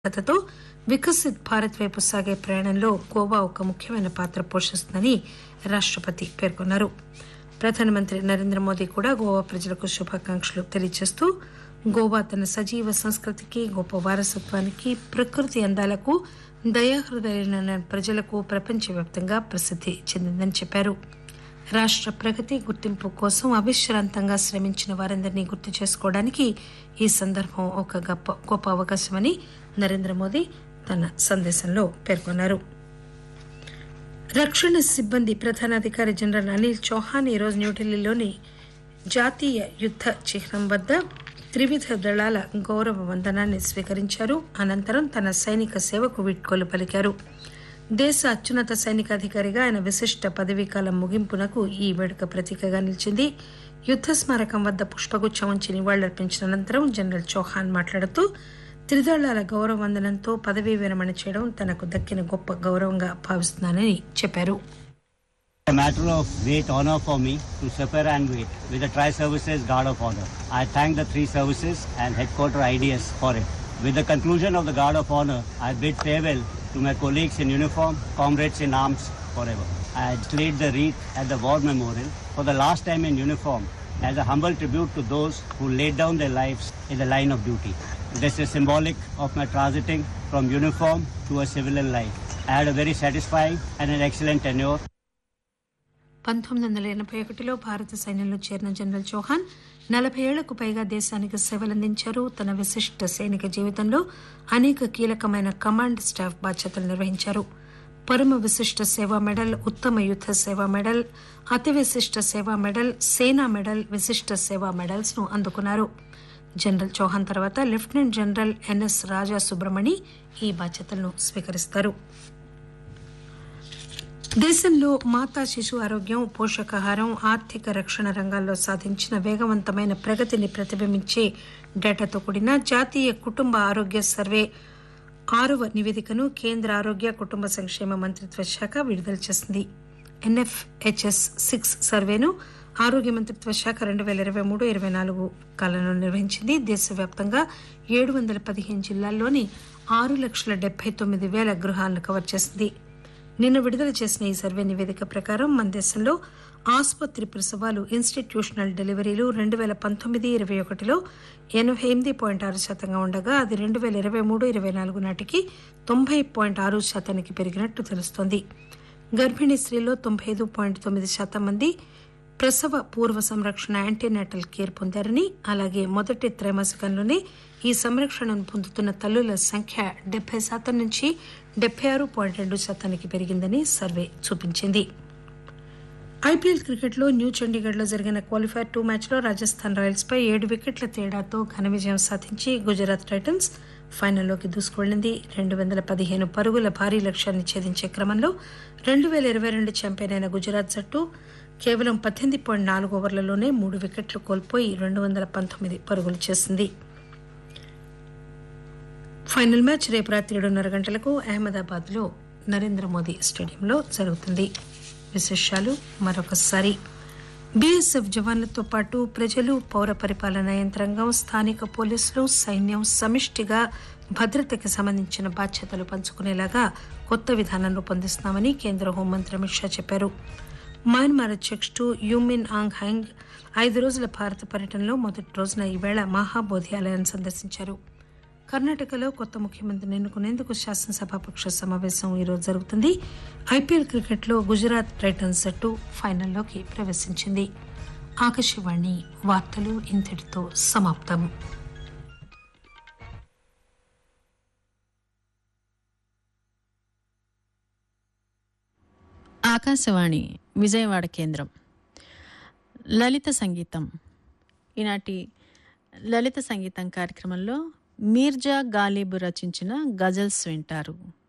తో వికసిత్ భారత్ వైపు సాగే ప్రయాణంలో గోవా ఒక ముఖ్యమైన పాత్ర పోషిస్తుందని రాష్టపతి పేర్కొన్నారు. ప్రధానమంత్రి నరేంద్ర మోదీ కూడా గోవా ప్రజలకు శుభాకాంక్షలు తెలియజేస్తూ గోవా తన సజీవ సంస్కృతికి, గొప్ప వారసత్వానికి, ప్రకృతి అందాలకు, దయాహృదయులైన ప్రజలకు ప్రపంచవ్యాప్తంగా ప్రసిద్ది చెందిందని చెప్పారు. రాష్ట ప్రగతి, గుర్తింపు కోసం అవిశ్రాంతంగా శ్రమించిన వారందరినీ గుర్తు చేసుకోవడానికి ఈ సందర్భం ఒక గొప్ప అవకాశమని నరేంద్ర మోదీ తన సందేశంలో పేర్కొన్నారు. రక్షణ సిబ్బంది ప్రధానాధికారి జనరల్ అనిల్ చౌహాన్ ఈరోజు న్యూఢిల్లీలోని జాతీయ యుద్ద చిహ్నం వద్ద త్రివిధ దళాల గౌరవ వందనాన్ని స్వీకరించారు. అనంతరం తన సైనిక సేవకు వీడ్కోలు పలికారు. దేశ అత్యున్నత సైనికాధికారిగా ఆయన విశిష్ట పదవీకాలం ముగింపునకు ఈ వేడుక ప్రతీకగా నిలిచింది. యుద్ద స్మారకం వద్ద పుష్పగుచ్చం ఉంచి నివాళులర్పించిన అనంతరం జనరల్ చౌహాన్ మాట్లాడుతూ త్రిదళాల గౌరవ వందనంతో పదవీ విరమణ చేయడం తనకు దక్కిన గొప్ప గౌరవంగా భావిస్తున్నానని చెప్పారు. A matter of great honor for me to suffer and wait with the Tri-Services Guard of Honor. I thank the three services and headquarter IDS for it. With the conclusion of the Guard of Honor, I bid farewell to my colleagues in uniform, comrades in arms forever. I laid the wreath at the War Memorial for the last time in uniform as a humble tribute to those who laid down their lives in the line of duty. This is symbolic of my transiting from uniform to a civilian life. I had a very satisfying and an excellent tenure. 1981లో భారత సైన్యంలో చేరిన general Chauhan 40 ఏళ్లకు పైగా దేశానికి సేవలందించారు. తన విశిష్ట సైనిక జీవితంలో అనేక కీలకమైన కమాండ్ స్టాఫ్ బాధ్యతలు నిర్వహించారు. పరమ విశిష్ట సేవా మెడల్, ఉత్తమ యుద్ద సేవా మెడల్, అతి విశిష్ట సేవా మెడల్, సేనా మెడల్, విశిష్ట సేవా మెడల్స్ ను అందుకున్నారు. జనరల్ చౌహాన్ తర్వాత లెఫ్టినెంట్ జనరల్ ఎన్ఎస్ రాజా సుబ్రమణి ఈ బాధ్యతలను స్వీకరిస్తారు. దేశంలో మాతా శిశు ఆరోగ్యం, పోషకాహారం, ఆర్థిక రక్షణ రంగాల్లో సాధించిన వేగవంతమైన ప్రగతిని ప్రతిబింబించే డేటాతో కూడిన జాతీయ కుటుంబ ఆరోగ్య సర్వే 6వ నివేదికను కేంద్ర ఆరోగ్య కుటుంబ సంక్షేమ మంత్రిత్వ శాఖ విడుదల చేసింది. ఎన్ఎఫ్హెచ్ఎస్ 6 సర్వేను ఆరోగ్య మంత్రిత్వ శాఖ 2023-24 కాలంలో నిర్వహించింది. దేశవ్యాప్తంగా 715 జిల్లాల్లోని 6,79,000 గృహాలను కవర్ చేసింది. నిన్న విడుదల చేసిన ఈ సర్వే నివేదిక ప్రకారం మన దేశంలో ఆసుపత్రి ప్రసవాలు, ఇన్స్టిట్యూషనల్ డెలివరీలు 2019-21లో 88.6% ఉండగా అది 2023-24 నాటికి 90.6% పెరిగినట్టు తెలుస్తోంది. గర్భిణీ స్త్రీల్లో 95.9% మంది ప్రసవ పూర్వ సంరక్షణ యాంటీనాటల్ కేర్ పొందారని, అలాగే మొదటి త్రైమాసికంలోనే ఈ సంరక్షణను పొందుతున్న తల్లుల సంఖ్య 70% నుంచి 76.2% పెరిగిందని సర్వే చూపించింది. ఐపీఎల్ క్రికెట్లో న్యూ చండీగఢ్లో జరిగిన క్వాలిఫైర్ 2 మ్యాచ్లో రాజస్థాన్ రాయల్స్ పై 7 వికెట్ల తేడాతో ఘన విజయం సాధించి గుజరాత్ టైటన్స్ ఫైనల్లోకి దూసుకువెళ్లింది. 215 పరుగుల భారీ లక్ష్యాన్ని ఛేదించే క్రమంలో 2022 ఛాంపియన్ అయిన గుజరాత్ జట్టు కేవలం 18.4 ఓవర్లలోనే 3 వికెట్లు కోల్పోయి 219 పరుగులు చేసింది. ఫైనల్ మ్యాచ్ రేపు రాత్రి 7:30 గంటలకు అహ్మదాబాద్ లో నరేంద్ర మోదీ స్టేడియంలో జరుగుతుంది. విశేషాలు మరొకసారి. బీఎస్ఎఫ్ జవాన్లతో పాటు ప్రజలు, పౌర పరిపాలనా యంత్రాంగం, స్థానిక పోలీసులు, సైన్యం సమిష్టిగా భద్రతకి సంబంధించిన బాధ్యతలు పంచుకునేలాగా కొత్త విధానం రూపొందిస్తున్నామని కేంద్ర హోంమంత్రి అమిత్ షా చెప్పారు. మయన్మార్ అధ్యక్షుడు యూమిన్ ఆంగ్ హ్యాంగ్ 5 రోజుల భారత పర్యటనలో మొదటి రోజున ఈవేళ మహాబోధి ఆలయాన్ని సందర్శించారు. కర్ణాటకలో కొత్త ముఖ్యమంత్రిని ఎన్నుకునేందుకు శాసనసభాపక్ష సమావేశం ఈరోజు జరుగుతుంది. ఐపీఎల్ క్రికెట్లో గుజరాత్ టైటన్స్ జట్టు ఫైనల్లోకి ప్రవేశించింది. ఆకాశవాణి వార్తలు ఇంతటితో సమాప్తం. ఆకాశవాణి విజయవాడ కేంద్రం. లలిత సంగీతం. ఈనాటి లలిత సంగీతం కార్యక్రమంలో మీర్జా గాలిబ్ రచించిన గజల్స్ వింటారు.